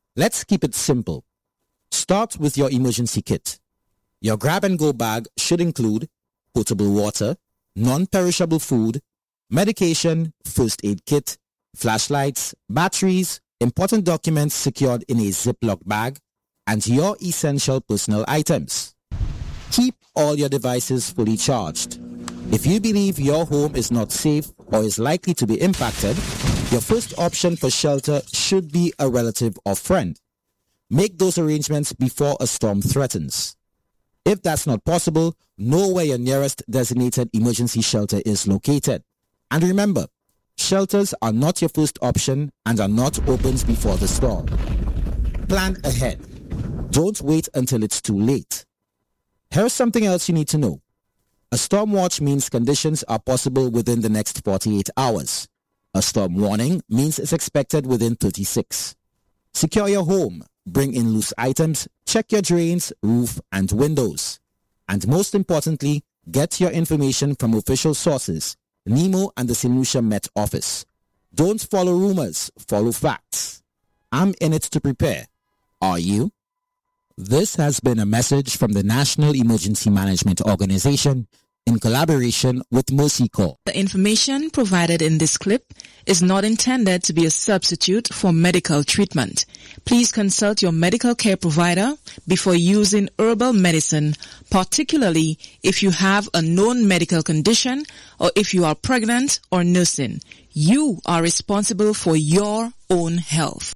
Let's keep it simple. Start with your emergency kit. Your grab-and-go bag should include potable water, non-perishable food, medication, first aid kit, flashlights, batteries, important documents secured in a Ziploc bag, and your essential personal items. Keep all your devices fully charged. If you believe your home is not safe or is likely to be impacted, your first option for shelter should be a relative or friend. Make those arrangements before a storm threatens. If that's not possible, know where your nearest designated emergency shelter is located. And remember, shelters are not your first option and are not opened before the storm. Plan ahead. Don't wait until it's too late. Here's something else you need to know. A storm watch means conditions are possible within the next 48 hours. A storm warning means it's expected within 36. Secure your home, bring in loose items, check your drains, roof, and windows. And most importantly, get your information from official sources, NEMO and the St. Lucia Met Office. Don't follow rumors, follow facts. I'm in it to prepare. Are you? This has been a message from the National Emergency Management Organization in collaboration with Mercy Corps. The information provided in this clip is not intended to be a substitute for medical treatment. Please consult your medical care provider before using herbal medicine, particularly if you have a known medical condition or if you are pregnant or nursing. You are responsible for your own health.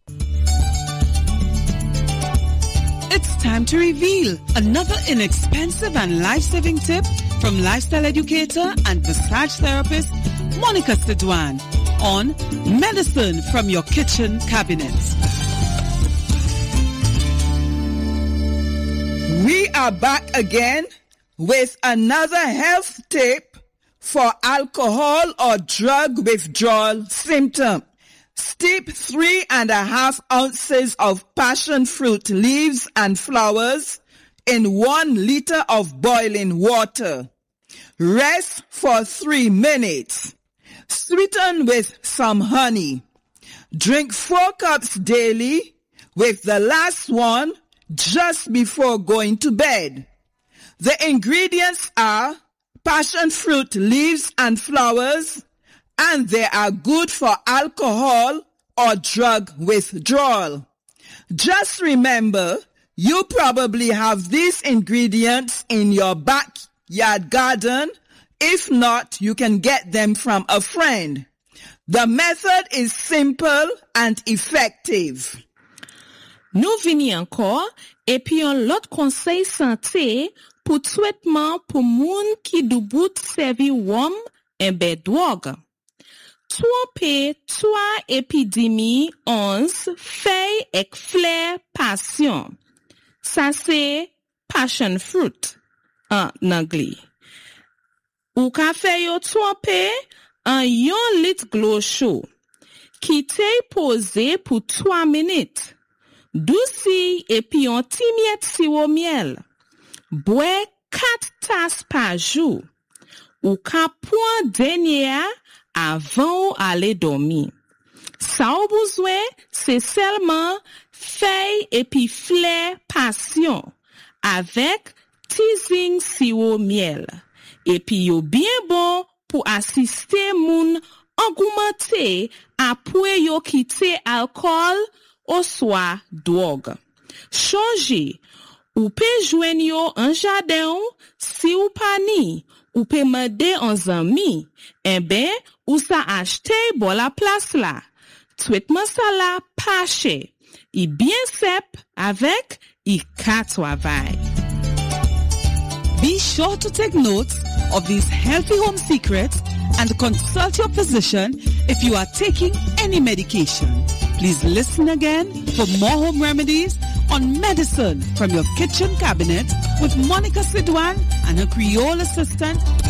It's time to reveal another inexpensive and life-saving tip from lifestyle educator and massage therapist Monica Sidwan on Medicine from Your Kitchen Cabinet. We are back again with another health tip for alcohol or drug withdrawal symptom. Steep 3.5 ounces of passion fruit leaves and flowers in 1 liter of boiling water. Rest for 3 minutes. Sweeten with some honey. Drink 4 cups daily, with the last one just before going to bed. The ingredients are passion fruit leaves and flowers, and they are good for alcohol or drug withdrawal. Just remember, you probably have these ingredients in your backyard garden. If not, you can get them from a friend. The method is simple and effective. Nou vini ankor, epi yon lot conseil santé pou traitement pou moun ki dou bout servi wom en be drog. Trompe 3 epidemi 11 feuilles ek fleur passion. Sa se passion fruit en anglais. Ou ka fè yo trompe en 1 lit glo chou. Kite pose pou 3 minutes. Douci epi yon ti miet sirop miel. Bwe 4 tasses par jour. Ou ka point denye avant ou aller dormir. Sa ou besoin, c'est seulement feuilles et puis fleurs passion avec teasing sirop miel. Et puis yo bien bon pour assister moun augmenter après yo quitter alcool ou soit drogue. Changer ou peut joindre yo en jardin si ou pas ni ou peut demander en zami. Eh ben, ou sa acheter bon la place là. Traitement ça là pas cher. I bien sep avec I ka travail. Be sure to take notes of these healthy home secrets and consult your physician if you are taking any medication. Please listen again for more home remedies on Medicine from Your Kitchen Cabinet with Monica Sidwan and her Creole assistant